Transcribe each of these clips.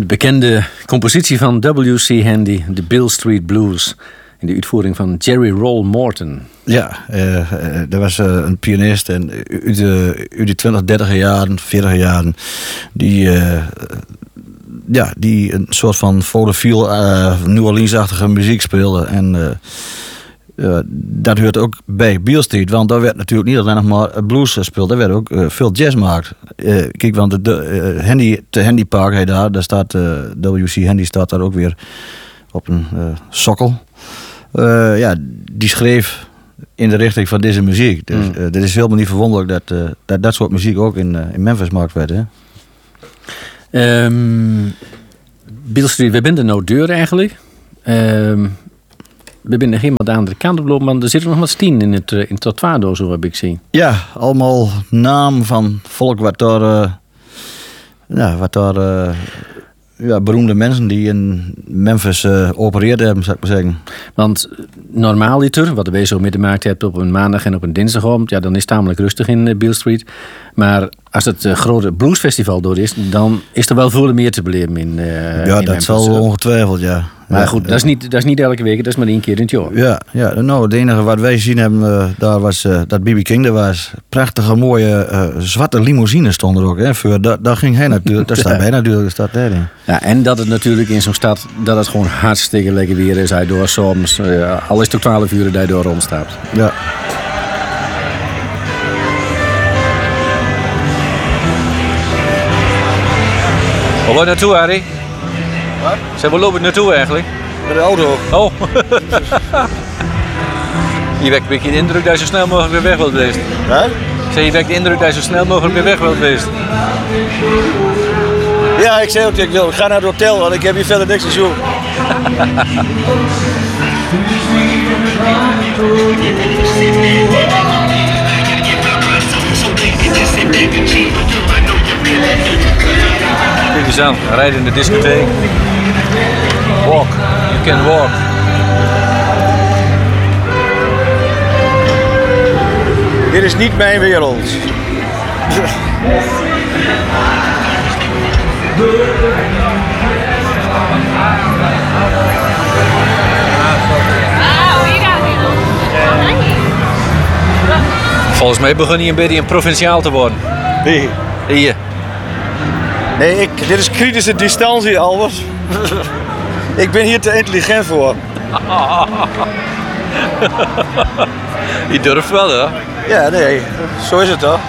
bekende compositie van W.C. Handy, de Beale Street Blues, in de uitvoering van Jerry Roll Morton. Ja, er was een pianist en uit de 20, 30 jaren, 40 jaren, die een soort van vaudeville, New Orleans-achtige muziek speelde. En dat hoort ook bij Beale Street, want daar werd natuurlijk niet alleen nog maar blues gespeeld, daar werd ook veel jazz gemaakt. Kijk, want de Handy Park, daar staat W.C. Handy staat daar ook weer op een sokkel. Die schreef in de richting van deze muziek. Dus het is helemaal niet verwonderlijk dat soort muziek ook in Memphis gemaakt werd. Hè? Beale Street, we zijn er nou deur eigenlijk. We zijn nog helemaal de andere kant op lopen, maar er zit nog wat stien in het trottoir, zo heb ik gezien. Ja, allemaal naam van volk wat daar beroemde mensen die in Memphis opereerden hebben, zou ik maar zeggen. Want normaal liter, wat de zo mee te maken hebt op een maandag en op een dinsdagavond, ja, dan is het tamelijk rustig in Beale Street. Maar als het grote bluesfestival door is, dan is er wel veel meer te beleven in dat Memphis. zal ongetwijfeld, ja. Maar goed, dat is niet elke week, dat is maar 1 keer in het jaar. Ja, nou, het enige wat wij gezien hebben, daar was dat B.B. King. Er was prachtige, mooie, zwarte limousine stond er ook. Hè, daar ging hij natuurlijk, daar staat bij natuurlijk de stad daarin. Ja, en dat het natuurlijk in zo'n stad, dat het gewoon hartstikke lekker weer is. Hij door soms, al is het ook 12 uur dat hij door rondstapt. Ja. Waar loop je naartoe, Harry? Wat? Zeg, waar loop je naartoe eigenlijk? Met de auto. Oh. Je wekt een beetje de indruk dat je zo snel mogelijk weer weg wilt wezen. Wat? Zeg, je wekt de indruk dat je zo snel mogelijk weer weg wilt wezen. Ja, ik zei ook, ik ga naar het hotel, want ik heb hier verder niks te zoeken. Kijk eens aan, rijden in de discotheek. Walk, you can walk. Dit is niet mijn wereld. Volgens mij begon hij een beetje een provinciaal te worden. Wie? Hier. Nee, dit is kritische distantie, Albert. Ik ben hier te intelligent voor. Je durft wel, hè? Ja, nee, zo is het toch?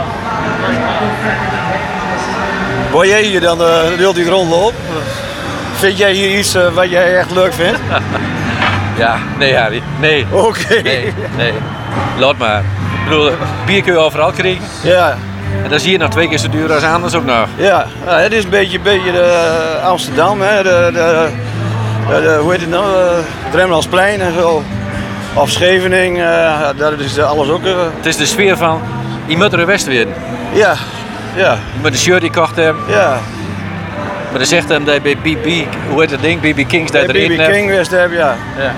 Word jij hier dan wilt die rondloop? Vind jij hier iets wat jij echt leuk vindt? Ja, nee Harry, nee. Oké. Nee, laat maar. Ik bedoel, bier kun je overal krijgen. Ja. En dat is hier nog 2 keer zo duur als anders ook nog. Ja, nou, het is een beetje Amsterdam, hè? Hoe heet het nou? Het Rembrandtsplein en zo. Of Scheveningen, dat is alles ook. Het is de sfeer van, je moet er een West weer. Ja. Je moet een shirt die kocht hebben. Ja. Maar dan zegt hem dat je bij BB, hoe heet dat ding? BB Kings dat erin hebt. BB King West heb, ja.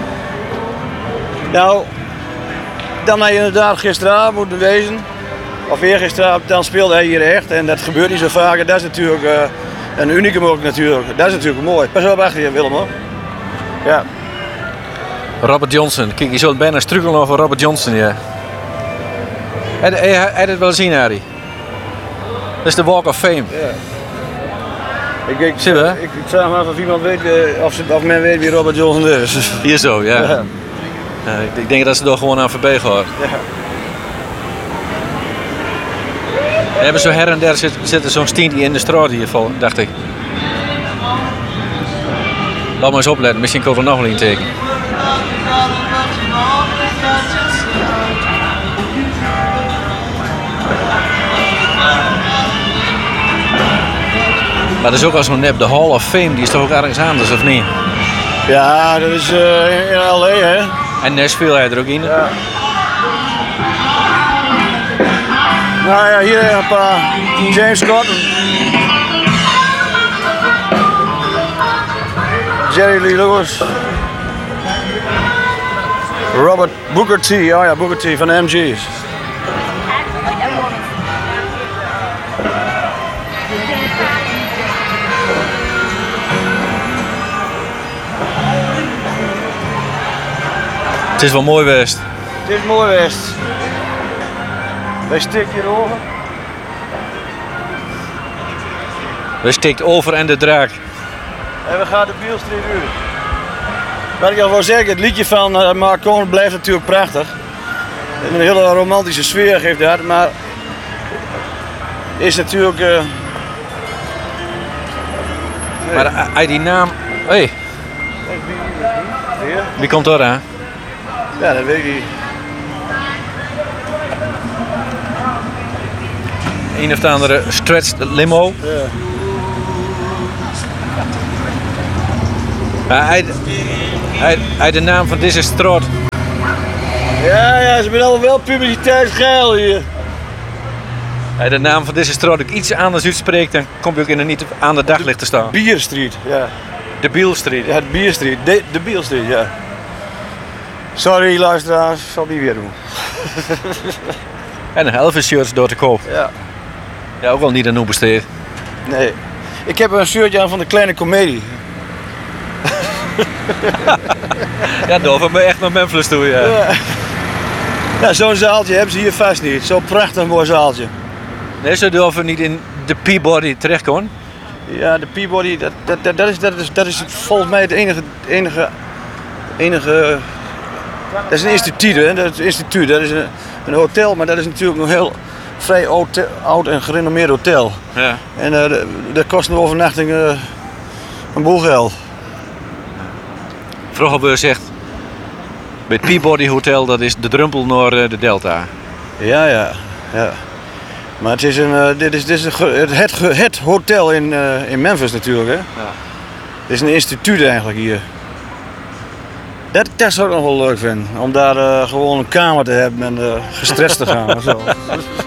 Nou, dan had je inderdaad gisteravond moeten wezen. Of eergisteravond, dan speelde hij hier echt. En dat gebeurt niet zo vaak. En dat is natuurlijk een unicum ook natuurlijk. Dat is natuurlijk mooi. Pas op achter je, Willem, hoor. Ja. Robert Johnson. Kijk, je zult bijna struggelen over Robert Johnson, ja. Heb je het wel zien, Harry? Dat is de Walk of Fame. Ja. Ik vraag me af of iemand weet, of men weet wie Robert Johnson is. Hier zo, ja. Ja. Ik denk dat ze er gewoon aan voorbij gaan. Ja. We hebben zo her en der zitten zo'n stien die in de straat hier vol, dacht ik. Laat maar eens opletten, misschien komt er nog wel een teken. Maar dat is ook al zo'n nep, de Hall of Fame, die is toch ook ergens anders, of niet? Ja, dat is in L.A., hè? En Nashville hij er ook in. Ja. Nou ja, hier een paar James Scott. Jerry Lee Lewis. Robert Booker T. Oh ja, Booker T van de MG's. Het is wel mooi geweest. Het is mooi geweest. Wij stikken hierover. We stikt over en de draak. En we gaan de Beale Street uit. Wat ik al wil zeggen, het liedje van Mark Cohn blijft natuurlijk prachtig. Een hele romantische sfeer geeft dat, maar is natuurlijk... Maar hij die naam... Hey, wie komt daar aan? Ja, dat weet ik niet. Een of andere stretched limo. Ja. Maar hij de naam van deze straat. Ja, ze zijn allemaal wel publiciteitsgeil hier. Hij de naam van deze straat ook iets anders uitspreekt, dan kom je ook in een niet aan de daglicht te staan. Beale Street, ja. De Beale Street. Ja, de Beale Street. De Beale Street, ja. Sorry luisteraars, zal niet weer doen. En een Elvis shirts door te koop. Ja. Ja, ook wel niet aan besteed. Nee. Ik heb een shirtje aan van de Kleine Comedie. Ja, daar van me echt naar Memphis toe, ja. Ja, zo'n zaaltje hebben ze hier vast niet. Zo'n prachtig mooi zaaltje. Nee, ze durven niet in de Peabody terecht kon. Ja, de Peabody, dat is volgens mij het enige... Dat is een instituut, hè? Dat is een instituut. Dat is een hotel, maar dat is natuurlijk nog heel vrij oud en gerenommeerd hotel. Ja. En dat kost een overnachting een boel geld. Vroeger hebben we gezegd, bij het Peabody Hotel, dat is de drumpel naar de Delta. Ja. Maar het is dit is het hotel in Memphis natuurlijk, hè? Ja. Het is een instituut eigenlijk hier. Dat zou ik nog wel leuk vinden. Om daar gewoon een kamer te hebben en gestrest te gaan of zo.